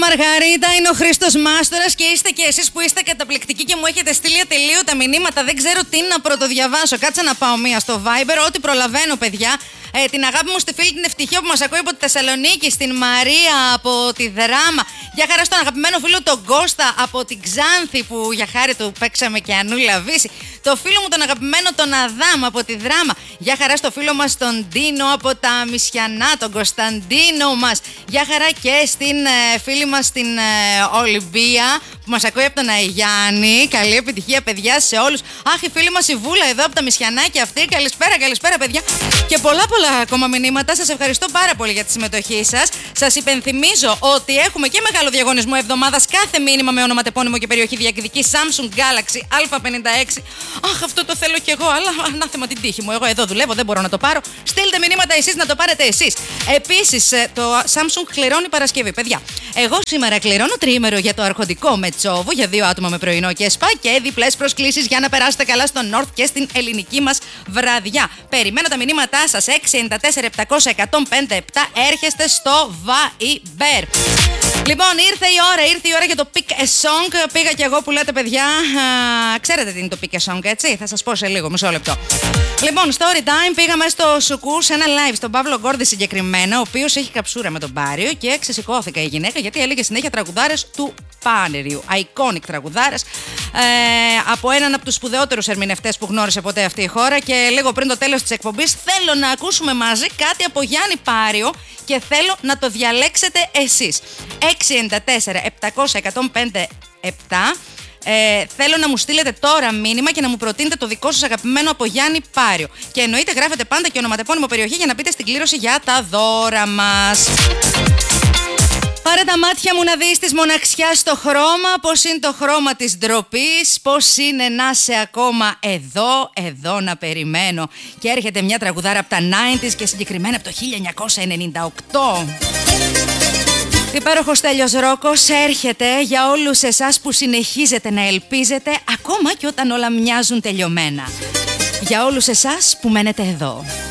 Μαργαρίτα, είναι ο Χρήστος Μάστορας και είστε και εσείς που είστε καταπληκτικοί και μου έχετε στείλει ατελείωτα μηνύματα. Δεν ξέρω τι να πρωτοδιαβάσω. Κάτσε να πάω μία στο Viber, ό,τι προλαβαίνω, παιδιά. Την αγάπη μου στη φίλη την Ευτυχία που μας ακούει από τη Θεσσαλονίκη, στην Μαρία από τη Δράμα. Για χαρά στον αγαπημένο φίλο τον Κώστα από την Ξάνθη που για χάρη του παίξαμε και Ανούλα Βύση. Το φίλο μου τον αγαπημένο τον Αδάμ από τη Δράμα. Για χαρά στο φίλο μας τον Ντίνο από τα Μισιανά, τον Κωνσταντίνο μας. Για χαρά και στην φίλη μας την Ολυμπία που μας ακούει από τον Αγιάννη. Καλή επιτυχία, παιδιά, σε όλους. Αχ, η φίλη μας η Βούλα εδώ από τα Μισιανάκια αυτή. Καλησπέρα, παιδιά. Και πολλά ακόμα μηνύματα. Σας ευχαριστώ πάρα πολύ για τη συμμετοχή σας. Σας υπενθυμίζω ότι έχουμε και μεγάλο διαγωνισμό εβδομάδας. Κάθε μήνυμα με ονοματεπώνυμο και περιοχή διεκδικεί Samsung Galaxy A56. Αχ, αυτό το θέλω κι εγώ, αλλά ανάθεμα την τύχη μου. Εγώ εδώ δουλεύω, δεν μπορώ να το πάρω. Στείλτε μηνύματα εσείς να το πάρετε εσείς. Επίσης, το Samsung κληρώνει Παρασκευή, παιδιά. Εγώ σήμερα κληρώνω τριήμερο για το αρχοντικό με Τσόβου για 2 άτομα με πρωινό και σπα και διπλές προσκλήσεις για να περάσετε καλά στο North και στην ελληνική μας βραδιά. Περιμένω τα μηνύματά σας. 694-700-1057 έρχεστε στο Viber. Λοιπόν, ήρθε η ώρα για το Pick a Song. Πήγα κι εγώ που λέτε, παιδιά. Ξέρετε τι είναι το Pick a Song, έτσι? Θα σας πω σε λίγο, μισό λεπτό. Λοιπόν, story time, πήγαμε στο Σουκού σε ένα live, στον Παύλο Γκόρδη συγκεκριμένα, ο οποίος έχει καψούρα με τον Πάριο και ξεσηκώθηκε η γυναίκα γιατί έλεγε συνέχεια τραγουδάρες του Πάριου. Iconic τραγουδάρες από έναν από τους σπουδαιότερους ερμηνευτές που γνώρισε ποτέ αυτή η χώρα. Και λίγο πριν το τέλος της εκπομπής, θέλω να ακούσουμε μαζί κάτι από Γιάννη Πάριο και θέλω να το διαλέξετε εσείς. 694-700-1057. Θέλω να μου στείλετε τώρα μήνυμα και να μου προτείνετε το δικό σας αγαπημένο από Γιάννη Πάριο. Και εννοείται γράφετε πάντα και ονοματεπώνυμο περιοχή για να μπείτε στην κλήρωση για τα δώρα μας. Πάρε τα μάτια μου να δεις της μοναξιάς το χρώμα, πώς είναι το χρώμα της ντροπής, πώς είναι να είσαι ακόμα εδώ να περιμένω. Και έρχεται μια τραγουδάρα από τα 90s και συγκεκριμένα από το 1998. Υπέροχος Στέλιος Ρόκος έρχεται για όλους εσάς που συνεχίζετε να ελπίζετε ακόμα και όταν όλα μοιάζουν τελειωμένα. Για όλους εσάς που μένετε εδώ.